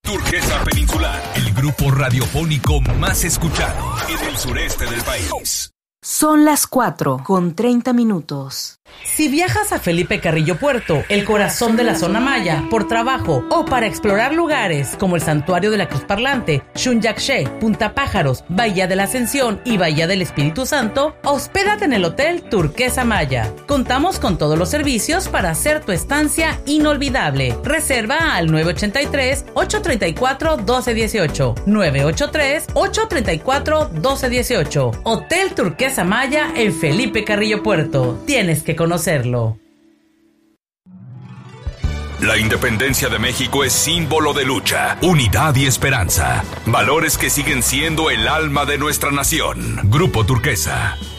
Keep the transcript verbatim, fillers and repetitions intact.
Turquesa Peninsular, el grupo radiofónico más escuchado en el sureste del país. Son las cuatro con treinta minutos. Si viajas a Felipe Carrillo Puerto, el corazón de la zona maya, por trabajo o para explorar lugares como el Santuario de la Cruz Parlante, Xunyaxché, Punta Pájaros, Bahía de la Ascensión y Bahía del Espíritu Santo, hospédate en el Hotel Turquesa Maya. Contamos con todos los servicios para hacer tu estancia inolvidable. Reserva al nueve ocho tres, ocho tres cuatro, uno dos uno ocho, nueve ocho tres, ocho tres cuatro, uno dos uno ocho. Hotel Turquesa Maya en Felipe Carrillo Puerto. Tienes que conocerlo. La independencia de México es símbolo de lucha, unidad y esperanza. Valores que siguen siendo el alma de nuestra nación. Grupo Turquesa.